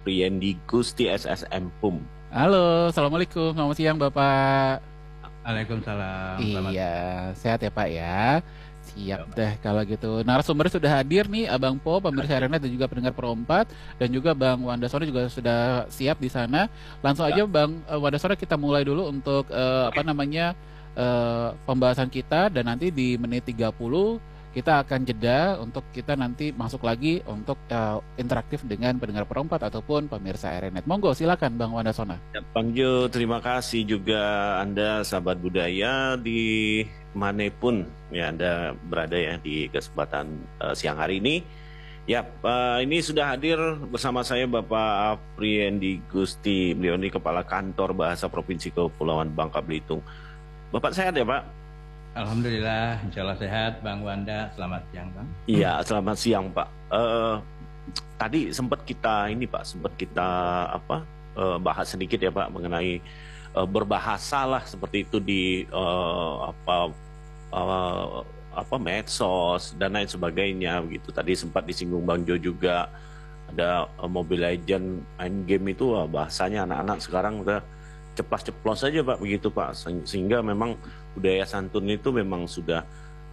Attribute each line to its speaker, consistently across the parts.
Speaker 1: Apriendi Gusti SSM PUM.
Speaker 2: Halo, Assalamualaikum, selamat siang Bapak.
Speaker 3: Waalaikumsalam. Selamat.
Speaker 2: Iya, sehat ya Pak ya. Siap deh kalau gitu. Narasumber sudah hadir nih, Abang Po, pemirsa Renet dan juga pendengar Pro 4, dan juga Bang Wanda Sore juga sudah siap di sana. Langsung aja Bang Wanda Sore, kita mulai dulu untuk pembahasan kita, dan nanti di menit 30 kita akan jeda untuk kita nanti masuk lagi untuk interaktif dengan pendengar Pro 4 ataupun pemirsa Renet. Monggo silakan Bang Wanda Sona.
Speaker 1: Ya, Bang Jo, terima kasih juga Anda sahabat budaya di manapun ya Anda berada ya di kesempatan siang hari ini. Ya, ini sudah hadir bersama saya Bapak Apriendi Gusti. Beliau ini Kepala Kantor Bahasa Provinsi Kepulauan Bangka Belitung. Bapak sehat ya Pak?
Speaker 3: Alhamdulillah, insya Allah sehat, Bang Wanda. Selamat siang, Bang.
Speaker 1: Iya, selamat siang Pak. Tadi sempat kita bahas sedikit ya Pak mengenai berbahasa lah seperti itu di medsos dan lain sebagainya gitu. Tadi sempat disinggung Bang Jo juga, ada Mobile Legend main game itu bahasanya anak-anak sekarang udah ceplas-ceplos saja Pak begitu Pak, sehingga memang budaya santun itu memang sudah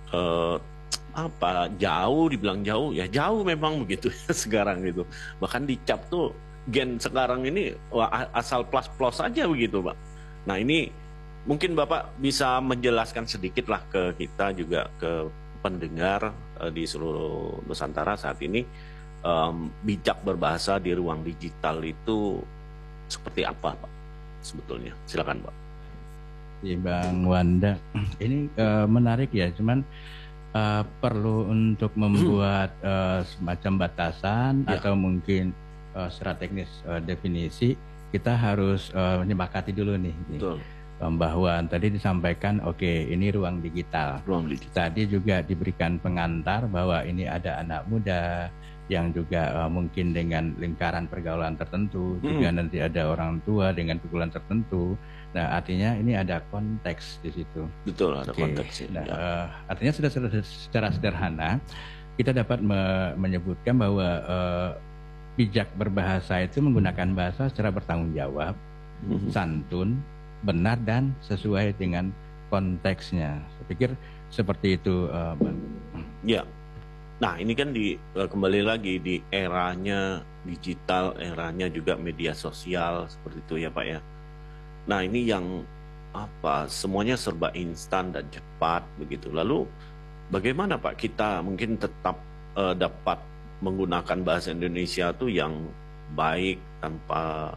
Speaker 1: jauh, dibilang jauh ya jauh memang begitu ya sekarang gitu. Bahkan dicap tuh gen sekarang ini asal plos-plos saja begitu Pak. Nah ini mungkin Bapak bisa menjelaskan sedikit lah ke kita juga, ke pendengar di seluruh Nusantara saat ini, bijak berbahasa di ruang digital itu seperti apa Pak sebetulnya? Silakan Pak.
Speaker 3: Si Bang Wanda, ini menarik ya, cuman perlu untuk membuat semacam batasan
Speaker 1: Ya.
Speaker 3: atau mungkin secara teknis definisi, kita harus menyepakati dulu nih.
Speaker 1: Betul.
Speaker 3: Bahwa tadi disampaikan, oke, ini ruang digital.
Speaker 1: Ruang digital.
Speaker 3: Tadi juga diberikan pengantar bahwa ini ada anak muda yang juga mungkin dengan lingkaran pergaulan tertentu, juga nanti ada orang tua dengan pergaulan tertentu. Nah, artinya ini ada konteks di situ.
Speaker 1: Betul, ada konteksnya.
Speaker 3: Nah, artinya sudah secara sederhana kita dapat menyebutkan bahwa bijak berbahasa itu menggunakan bahasa secara bertanggung jawab, santun, benar dan sesuai dengan konteksnya. Saya pikir seperti itu, Bang.
Speaker 1: Ya. Nah, ini kan kembali lagi di eranya digital, eranya juga media sosial seperti itu ya Pak ya. Nah, ini yang semuanya serba instan dan cepat begitu. Lalu bagaimana Pak kita mungkin tetap dapat menggunakan bahasa Indonesia tuh yang baik tanpa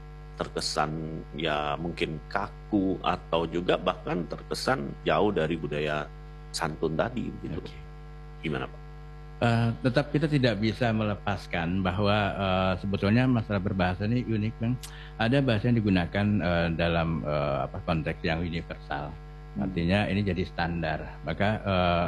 Speaker 1: terkesan ya mungkin kaku atau juga bahkan terkesan jauh dari budaya santun tadi begitu. Gimana Pak?
Speaker 3: Tetap kita tidak bisa melepaskan bahwa sebetulnya masalah berbahasa ini unik, Bang. Ada bahasa yang digunakan dalam konteks yang universal. Artinya ini jadi standar. Maka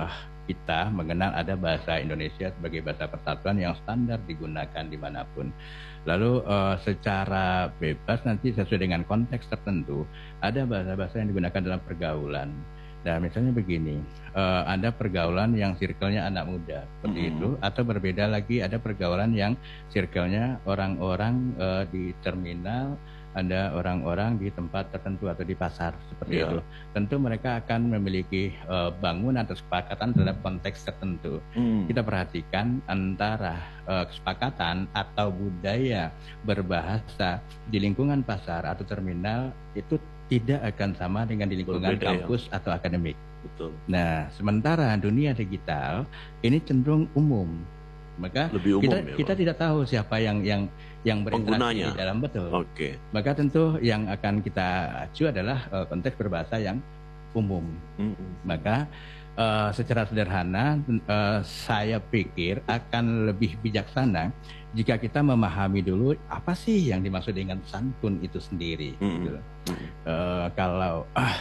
Speaker 3: kita mengenal ada bahasa Indonesia sebagai bahasa persatuan yang standar digunakan dimanapun. Lalu secara bebas nanti sesuai dengan konteks tertentu ada bahasa-bahasa yang digunakan dalam pergaulan. Nah, misalnya begini, ada pergaulan yang circle-nya anak muda, seperti itu, atau berbeda lagi ada pergaulan yang circle-nya orang-orang di terminal, ada orang-orang di tempat tertentu atau di pasar, seperti itu. Tentu mereka akan memiliki bangunan atau kesepakatan terhadap konteks tertentu. Kita perhatikan antara kesepakatan atau budaya berbahasa di lingkungan pasar atau terminal itu tidak akan sama dengan di lingkungan kampus atau akademik.
Speaker 1: Betul.
Speaker 3: Nah, sementara dunia digital ini cenderung umum. Maka
Speaker 1: lebih umum,
Speaker 3: kita tidak tahu siapa yang berinteraksi di dalam, betul.
Speaker 1: Oke.
Speaker 3: Maka tentu yang akan kita acu adalah konteks berbahasa yang umum. Maka secara sederhana saya pikir akan lebih bijaksana jika kita memahami dulu apa sih yang dimaksud dengan santun itu sendiri. Gitu. Kalau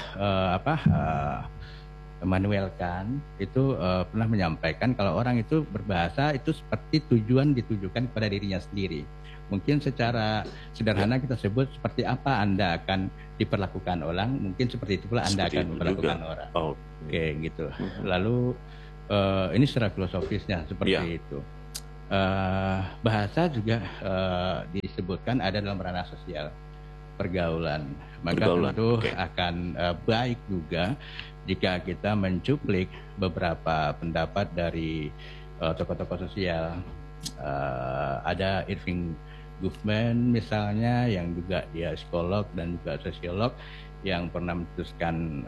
Speaker 3: Immanuel Kant itu pernah menyampaikan kalau orang itu berbahasa itu seperti tujuan ditujukan kepada dirinya sendiri. Mungkin secara sederhana kita sebut seperti apa Anda akan diperlakukan orang, mungkin seperti itu pula Anda akan memperlakukan orang. Oke, gitu. Lalu ini secara filosofisnya seperti itu. Bahasa juga disebutkan ada dalam ranah sosial, pergaulan. Maka
Speaker 1: Pergaulan,
Speaker 3: tentu
Speaker 1: oke.
Speaker 3: akan baik juga jika kita mencuplik beberapa pendapat dari tokoh-tokoh sosial. Ada Irving Goffman misalnya, yang juga dia psikolog dan juga sosiolog, yang pernah menuliskan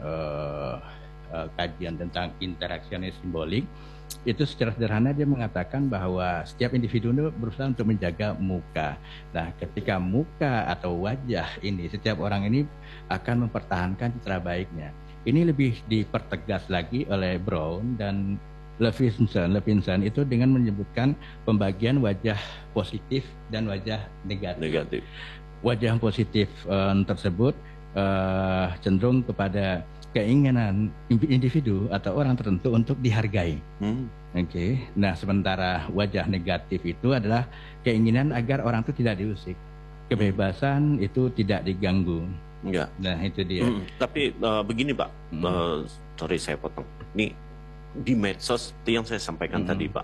Speaker 3: kajian tentang interaksionis simbolik. Itu secara sederhana dia mengatakan bahwa setiap individu itu berusaha untuk menjaga muka. Nah, ketika muka atau wajah ini, setiap orang ini akan mempertahankan citra baiknya. Ini lebih dipertegas lagi oleh Brown dan Levinson itu dengan menyebutkan pembagian wajah positif dan wajah negatif. Wajah positif tersebut cenderung kepada keinginan individu atau orang tertentu untuk dihargai. Oke. Nah, sementara wajah negatif itu adalah keinginan agar orang itu tidak diusik, kebebasan itu tidak diganggu.
Speaker 1: Enggak.
Speaker 3: Nah, itu dia.
Speaker 1: Tapi begini Pak, sorry saya potong. Ini di medsos itu yang saya sampaikan tadi Pak,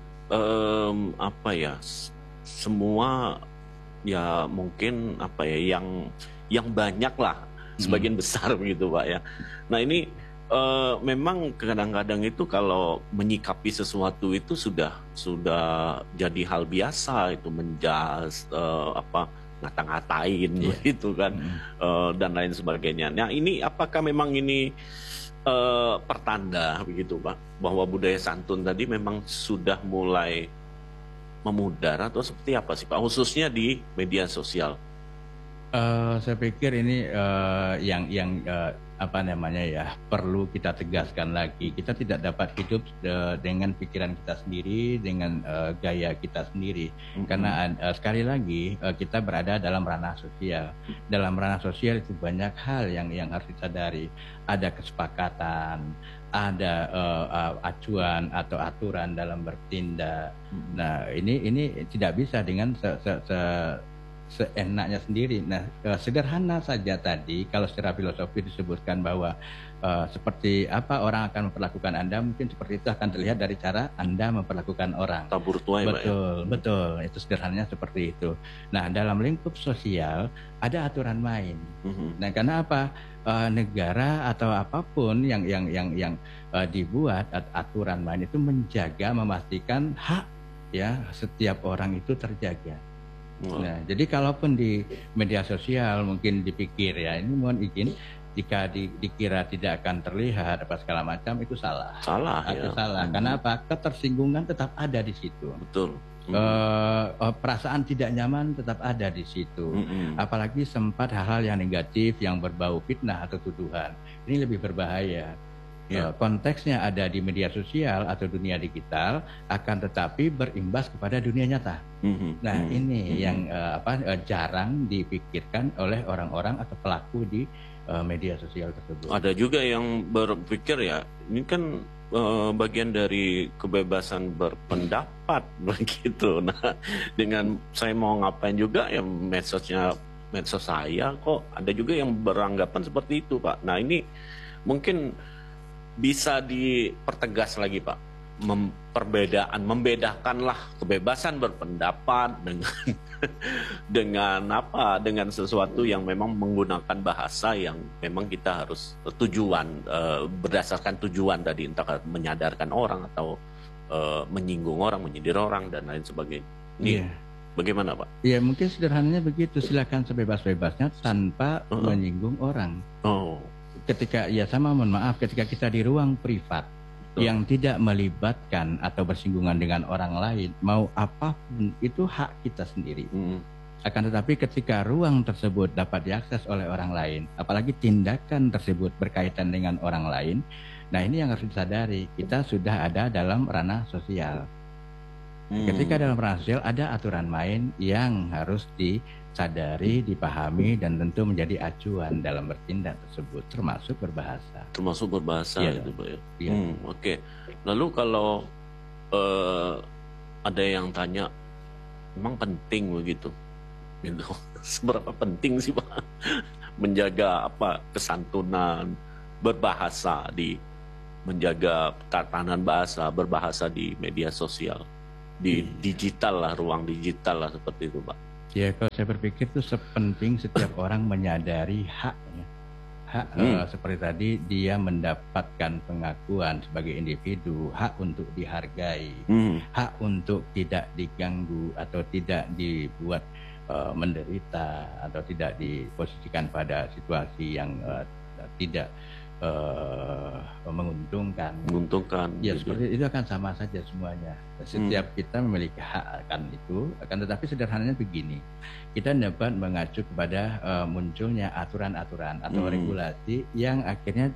Speaker 1: apa ya, semua ya mungkin apa ya yang banyak lah, sebagian besar begitu Pak ya. Nah ini memang kadang-kadang itu kalau menyikapi sesuatu itu sudah jadi hal biasa, itu menjas apa, ngata-ngatain gitu kan, dan lain sebagainya. Nah ini apakah memang ini pertanda begitu Pak, bahwa budaya santun tadi memang sudah mulai memudar atau seperti apa sih Pak, khususnya di media sosial?
Speaker 3: Saya pikir ini yang apa namanya ya, perlu kita tegaskan lagi. Kita tidak dapat hidup dengan pikiran kita sendiri, dengan gaya kita sendiri. Karena sekali lagi kita berada dalam ranah sosial. Dalam ranah sosial itu banyak hal yang harus disadari. Ada kesepakatan, ada acuan atau aturan dalam bertindak. Nah, ini tidak bisa dengan seenaknya sendiri. Nah, sederhana saja tadi, kalau secara filosofi disebutkan bahwa seperti apa orang akan memperlakukan Anda, mungkin seperti itu akan terlihat dari cara Anda memperlakukan orang.
Speaker 1: Tabur tuai Pak ya?
Speaker 3: Betul, itu sederhananya seperti itu. Nah, dalam lingkup sosial ada aturan main. Nah, karena apa? Negara atau apapun yang dibuat aturan main itu menjaga, memastikan hak ya setiap orang itu terjaga. Nah, jadi kalaupun di media sosial mungkin dipikir ya, ini mohon izin, jika dikira tidak akan terlihat apa segala macam, itu salah. Itu salah. Karena apa? Ketersinggungan tetap ada di situ.
Speaker 1: Betul.
Speaker 3: Perasaan tidak nyaman tetap ada di situ. Apalagi sempat hal-hal yang negatif yang berbau fitnah atau tuduhan. Ini lebih berbahaya. Konteksnya ada di media sosial atau dunia digital, akan tetapi berimbas kepada dunia nyata. Nah, ini yang jarang dipikirkan oleh orang-orang atau pelaku di media sosial tersebut.
Speaker 1: Ada juga yang berpikir ya, ini kan bagian dari kebebasan berpendapat begitu. Nah, dengan saya mau ngapain juga ya medsos saya, kok ada juga yang beranggapan seperti itu Pak. Nah, ini mungkin bisa dipertegas lagi Pak, membedakanlah kebebasan berpendapat dengan sesuatu yang memang menggunakan bahasa yang memang kita harus berdasarkan tujuan tadi, entah menyadarkan orang atau menyinggung orang, menyindir orang dan lain sebagainya. Ini bagaimana Pak?
Speaker 3: Ya mungkin sederhananya begitu, silakan sebebas-bebasnya tanpa menyinggung orang. Ketika mohon maaf, ketika kita di ruang privat yang tidak melibatkan atau bersinggungan dengan orang lain, mau apapun itu hak kita sendiri. Akan tetapi ketika ruang tersebut dapat diakses oleh orang lain, apalagi tindakan tersebut berkaitan dengan orang lain, nah ini yang harus disadari, kita sudah ada dalam ranah sosial. Ketika dalam ranah sosial ada aturan main yang harus disadari, dipahami, dan tentu menjadi acuan dalam bertindak tersebut, termasuk berbahasa.
Speaker 1: Termasuk berbahasa itu Pak ya. Oke. Lalu kalau ada yang tanya, memang penting begitu? Seberapa penting sih Pak menjaga kesantunan berbahasa, menjaga tatanan bahasa berbahasa di media sosial? di digital lah, ruang digital lah seperti itu, Pak.
Speaker 3: Ya, kalau saya berpikir itu sepenting setiap orang menyadari haknya. Hak seperti tadi, dia mendapatkan pengakuan sebagai individu, hak untuk dihargai, hak untuk tidak diganggu atau tidak dibuat menderita atau tidak diposisikan pada situasi yang tidak menguntungkan. Ya, gitu. Seperti itu akan sama saja semuanya. Setiap kita memiliki hak akan itu, akan tetapi sederhananya begini. Kita dapat mengacu kepada munculnya aturan-aturan atau regulasi yang akhirnya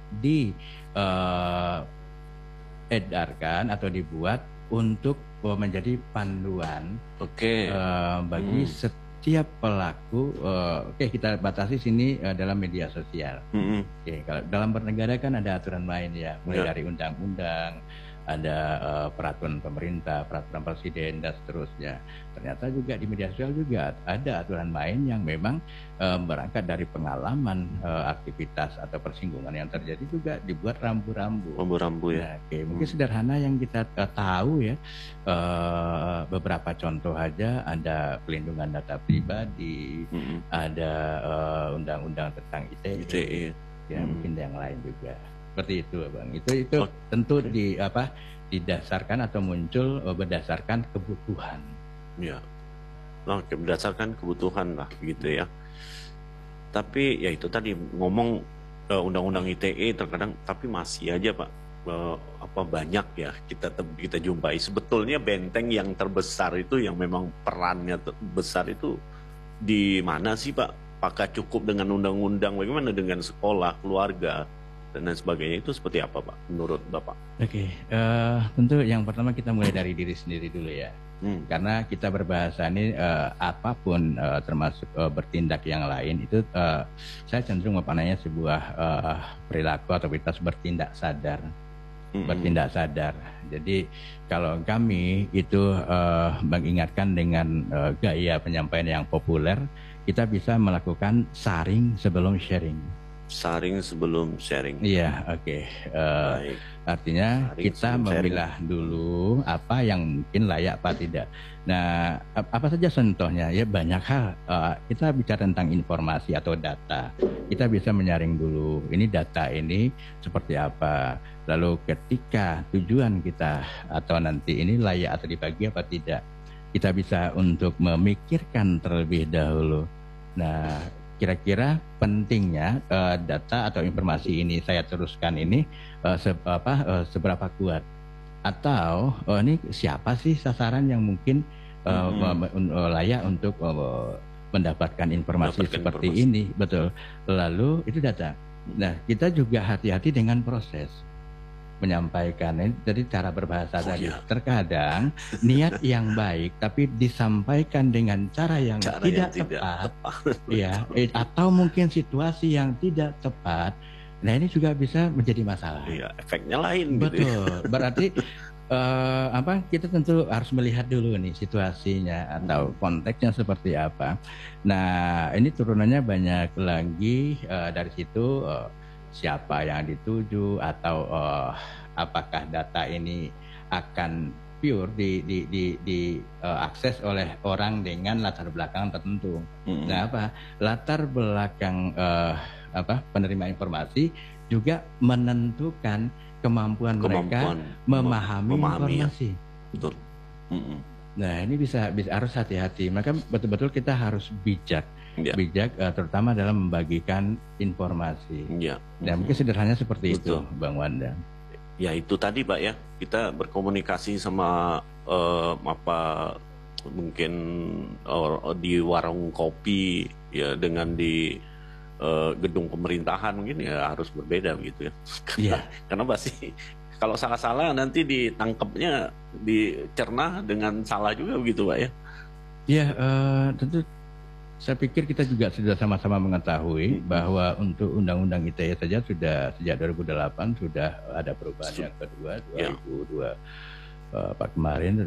Speaker 3: diedarkan atau dibuat untuk menjadi panduan bagi setiap pelaku. Kita batasi sini dalam media sosial. Kalau dalam bernegara kan ada aturan lain ya, mulai dari undang-undang, ada peraturan pemerintah, peraturan presiden dan seterusnya. Ternyata juga di media sosial juga ada aturan lain yang memang berangkat dari pengalaman aktivitas atau persinggungan yang terjadi, juga dibuat rambu-rambu.
Speaker 1: Ya.
Speaker 3: Mungkin sederhana yang kita tahu ya, beberapa contoh aja, ada pelindungan data pribadi, ada undang-undang tentang ITE. Ya, mungkin yang lain juga. Seperti itu, Bang. Itu tentu didasarkan atau muncul berdasarkan kebutuhan.
Speaker 1: Ya. Berdasarkan kebutuhan lah gitu ya. Tapi ya itu tadi ngomong undang-undang ITE terkadang, tapi masih aja Pak banyak ya kita jumpai. Sebetulnya benteng yang terbesar itu, yang memang perannya besar itu di mana sih Pak? Apakah cukup dengan undang-undang? Bagaimana dengan sekolah, keluarga dan lain sebagainya, itu seperti apa Pak menurut Bapak?
Speaker 3: Tentu yang pertama kita mulai dari diri sendiri dulu ya. Karena kita berbahasa ini apapun termasuk bertindak yang lain itu saya cenderung memaknainya sebuah perilaku atau kita bertindak sadar. Bertindak sadar. Jadi kalau kami itu mengingatkan dengan gaya penyampaian yang populer, kita bisa melakukan saring sebelum sharing.
Speaker 1: Saring sebelum sharing.
Speaker 3: Iya, artinya saring kita memilah dulu apa yang mungkin layak apa tidak. Nah, apa saja contohnya? Ya banyak hal. Kita bicara tentang informasi atau data. Kita bisa menyaring dulu. Ini data ini seperti apa. Lalu ketika tujuan kita atau nanti ini layak atau dibagi apa tidak, kita bisa untuk memikirkan terlebih dahulu. Nah, kira-kira pentingnya data atau informasi ini saya teruskan ini seberapa kuat, atau ini siapa sih sasaran yang mungkin layak untuk mendapatkan informasi seperti ini. Betul. Lalu itu data. Nah, kita juga hati-hati dengan proses menyampaikan ini. Jadi cara berbahasa tadi terkadang niat yang baik tapi disampaikan dengan cara yang tidak tepat. Ya, atau mungkin situasi yang tidak tepat. Nah, ini juga bisa menjadi masalah.
Speaker 1: Iya, efeknya lain.
Speaker 3: Betul.
Speaker 1: Gitu ya.
Speaker 3: Berarti kita tentu harus melihat dulu nih situasinya atau konteksnya seperti apa. Nah, ini turunannya banyak lagi dari situ. Siapa yang dituju atau apakah data ini akan pure diakses oleh orang dengan latar belakang tertentu. Nah, latar belakang penerima informasi juga menentukan kemampuan mereka memahami informasi.
Speaker 1: Betul.
Speaker 3: Nah, ini bisa harus hati-hati. Maka betul-betul kita harus bijak, terutama dalam membagikan informasi. Dan mungkin sederhananya seperti itu, Bang Wanda.
Speaker 1: Ya itu tadi Pak ya, kita berkomunikasi sama mungkin di warung kopi ya, dengan di gedung pemerintahan mungkin ya harus berbeda begitu ya. Karena pasti kalau salah-salah nanti ditangkapnya, dicerna dengan salah juga begitu Pak ya.
Speaker 3: Iya, tentu saya pikir kita juga sudah sama-sama mengetahui bahwa untuk Undang-Undang ITE saja sudah sejak 2008 sudah ada perubahan yang kedua 2024 kemarin.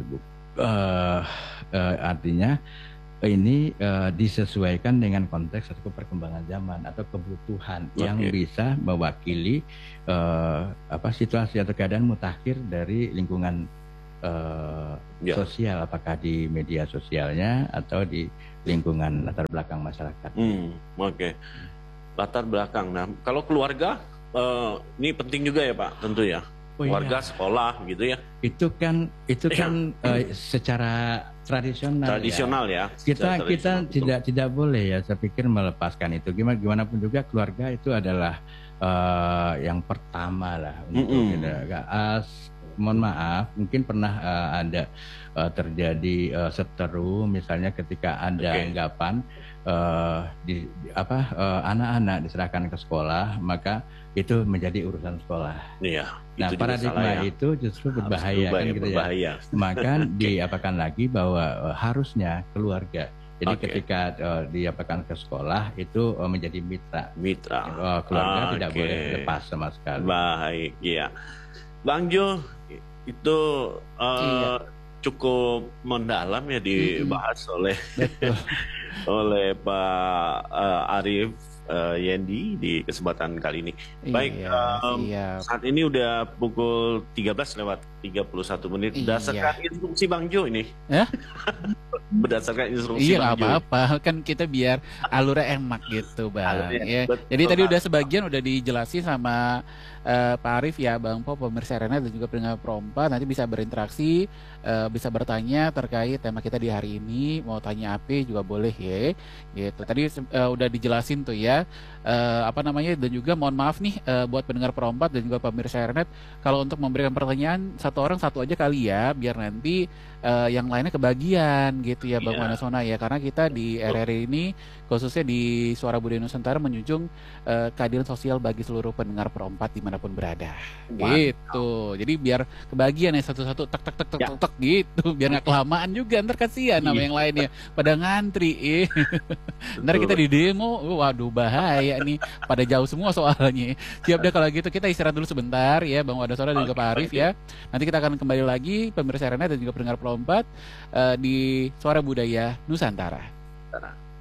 Speaker 3: Artinya ini disesuaikan dengan konteks atau perkembangan zaman atau kebutuhan yang bisa mewakili situasi atau keadaan mutakhir dari lingkungan
Speaker 1: Ya.
Speaker 3: sosial, apakah di media sosialnya atau di lingkungan latar belakang masyarakat.
Speaker 1: Oke. Latar belakang. Nah, kalau keluarga ini penting juga ya Pak, tentu ya.
Speaker 3: Oh,
Speaker 1: Keluarga,
Speaker 3: iya.
Speaker 1: sekolah gitu ya.
Speaker 3: Itu kan secara
Speaker 1: Tradisional ya.
Speaker 3: Kita
Speaker 1: Secara tradisional,
Speaker 3: tidak boleh ya, saya pikir melepaskan itu. Gimana pun juga keluarga itu adalah yang pertama lah untuk kita. Mohon maaf, mungkin pernah ada terjadi seteru, misalnya ketika ada anggapan anak-anak diserahkan ke sekolah, maka itu menjadi urusan sekolah.
Speaker 1: Iya.
Speaker 3: Nah, paradigma itu justru berbahaya kan gitu ya. Maka diapakan lagi bahwa harusnya keluarga. Jadi ketika diapakan ke sekolah itu menjadi mitra. Keluarga tidak boleh lepas sama sekali.
Speaker 1: Baik, iya. Bang Jo, itu cukup mendalam ya dibahas oleh oleh Pak Arief Yendi di kesempatan kali ini. Baik, saat ini udah pukul 13:31. Berdasarkan instruksi Bang Jo ini. Berdasarkan instruksi
Speaker 2: Bang Jo. Iya, apa-apa. Kan kita biar alurnya enak gitu, Bang. Jadi tadi udah sebagian udah dijelasin sama Pak Arief ya, Bang Po, pemirsa Arena dan juga pendengar Pro4. Nanti bisa berinteraksi, bisa bertanya terkait tema kita di hari ini. Mau tanya apa juga boleh ya. Gitu. Tadi udah dijelasin tuh ya. Dan juga mohon maaf nih buat pendengar Pro4 dan juga pemirsa Arena, kalau untuk memberikan pertanyaan satu orang satu aja kali ya, biar nanti yang lainnya kebagian gitu ya, Bang Wanasona ya. Karena kita di RRI ini khususnya di Suara Budaya Nusantara menjunjung keadilan sosial bagi seluruh pendengar Pro4 dimanapun berada. Gitu. Jadi biar kebagian ya satu-satu tek gitu, biar nggak kelamaan juga, ntar kasihan sama yang lainnya pada ngantri. Ntar kita di demo, waduh bahaya nih, pada jauh semua soalnya. Siap deh kalau gitu, kita istirahat dulu sebentar ya, Bang Wanasona dan juga Pak Arief ya. Nanti kita akan kembali lagi pemirsa Arena dan juga pendengar Pro4 di Suara Budaya Nusantara.